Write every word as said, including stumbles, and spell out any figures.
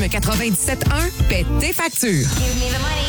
quatre-vingt-dix-sept un, paie tes factures. Give me the money.